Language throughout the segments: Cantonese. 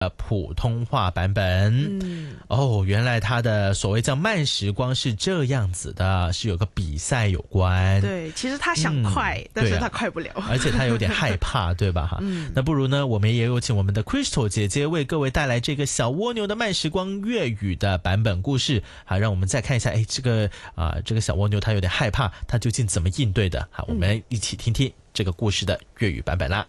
普通话版本。原来它的所谓叫慢时光是这样子的，是有个比赛有关。 对，其实他想快，但是他快不了， 而且他有点害怕，对吧？那不如呢，我们也有请我们的 Crystal 姐姐为各位带来这个小蜗牛的慢时光粤语的版本故事。好，让我们再看一下，这个小蜗牛它有点害怕，它究竟怎么应对的？好，我们一起听听这个故事的粤语版本啦。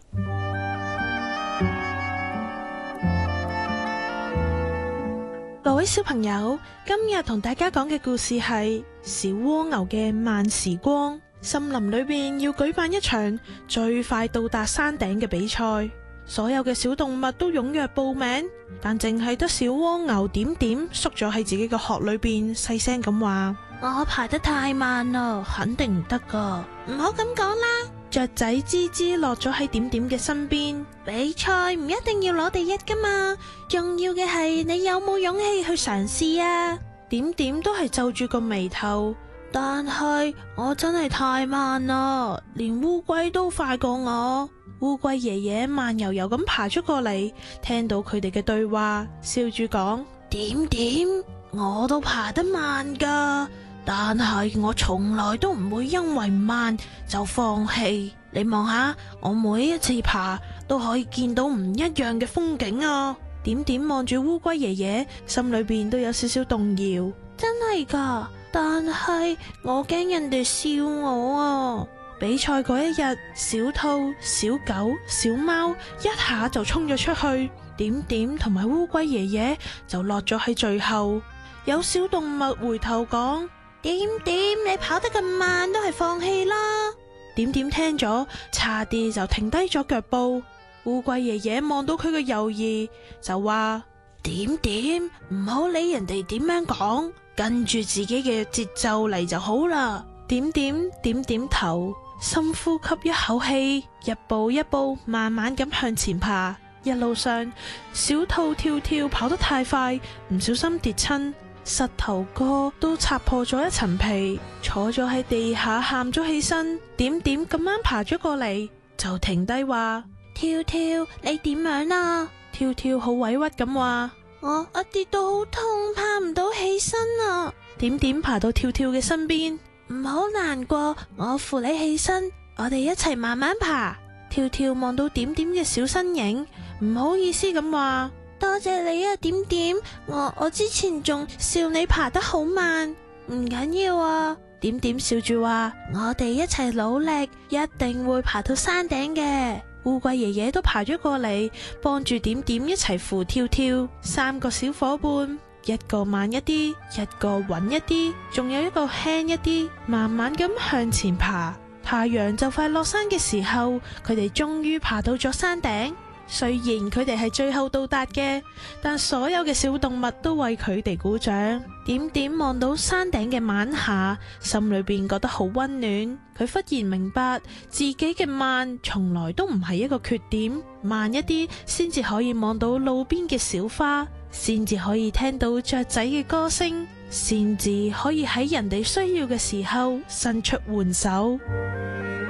各位小朋友，今日同大家講嘅故事係小蝸牛嘅慢時光。森林裏邊要舉辦一場最快到達山頂嘅比賽，所有嘅小動物都踴躍報名，但淨係得小蝸牛點點縮咗喺自己嘅殼裏邊，細聲咁話：我排得太慢啦，肯定唔得噶。唔好咁講啦。雀仔吱吱落咗喺點點嘅身邊，比賽唔一定要攞第一噶嘛，重要嘅係你有冇勇氣去嘗試啊。點點都係皺住個眉頭，但係我真係太慢啦，連烏龜都快過我。烏龜爺爺慢悠悠咁爬咗過嚟，聽到佢哋嘅對話，笑住講：點點，我都爬得慢噶，但係我從來都唔會因為慢就放棄。你望下，我每一次爬都可以見到唔一樣嘅風景啊！點點望住烏龜爺爺，心裏邊都有少少動搖。真係噶，但係我驚人哋笑我啊！比賽嗰一日，小兔、小狗、小貓一下就衝咗出去，點點同埋烏龜爺爺就落咗喺最後。有小動物回頭講：點點，你跑得咁慢都係放棄啦。點點聽咗，差啲就停低咗腳步。烏龜爺爺望到佢嘅猶豫，就話：點點，唔好理人哋點樣講，跟住自己嘅節奏嚟就好啦。點點點點頭，深呼吸一口氣，一步一步慢慢咁向前爬。一路上，小兔跳跳跑得太快，唔小心跌親，膝頭哥都擦破咗一層皮，坐咗喺地下喊咗起身。點點咁啱爬咗過嚟，就停低話：跳跳，你點樣啊？跳跳好委屈咁話：我跌到好痛，爬唔到起身啊！點點爬到跳跳嘅身邊，唔好難過，我扶你起身，我哋一齊慢慢爬。跳跳望到點點嘅小身影，唔好意思咁話：多謝你啊，點點，我之前仲笑你爬得好慢，唔緊要啊。點點笑住話：我哋一齊努力，一定會爬到山頂嘅。烏龜爺爺都爬咗過嚟，幫住點點一齊扶跳跳。三個小伙伴，一個慢一啲，一個穩一啲，仲有一個輕一啲，慢慢咁向前爬。太陽就快落山嘅時候，佢哋終於爬到咗山頂。雖然佢哋係最後到達嘅，但所有嘅小動物都為佢哋鼓掌。點點望到山頂嘅晚霞，心裏邊覺得好溫暖。佢忽然明白自己嘅慢從來都唔係一個缺點，慢一啲先至可以望到路邊嘅小花，先至可以聽到雀仔嘅歌聲，先至可以喺人哋需要嘅時候伸出援手。